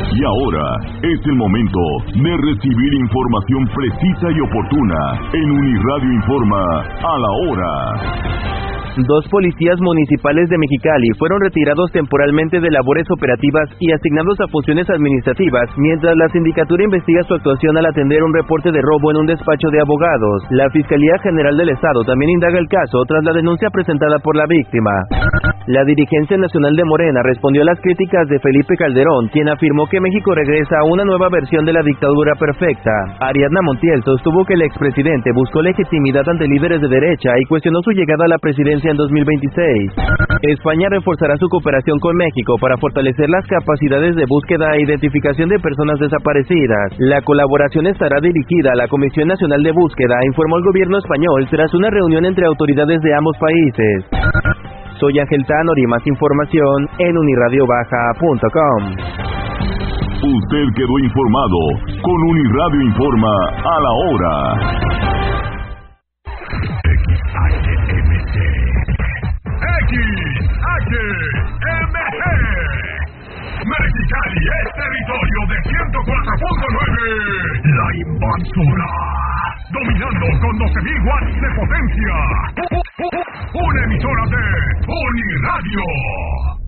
Y ahora es el momento de recibir información precisa y oportuna en Uniradio Informa a la hora. Dos policías municipales de Mexicali fueron retirados temporalmente de labores operativas y asignados a funciones administrativas, mientras la sindicatura investiga su actuación al atender un reporte de robo en un despacho de abogados. La Fiscalía General del Estado también indaga el caso tras la denuncia presentada por la víctima. La dirigencia nacional de Morena respondió a las críticas de Felipe Calderón, quien afirmó que México regresa a una nueva versión de la dictadura perfecta. Ariadna Montiel sostuvo que el expresidente buscó legitimidad ante líderes de derecha y cuestionó su llegada a la presidencia en 2026. España reforzará su cooperación con México para fortalecer las capacidades de búsqueda e identificación de personas desaparecidas. La colaboración estará dirigida a la Comisión Nacional de Búsqueda, informó el gobierno español tras una reunión entre autoridades de ambos países. Soy Ángel Tanori, más información en unirradiobaja.com. Usted quedó informado con Uniradio Informa a la hora. XHMG Mexicali es territorio de 104.9. La invasora, dominando con 12.000 watts de potencia. Una emisora de Uniradio.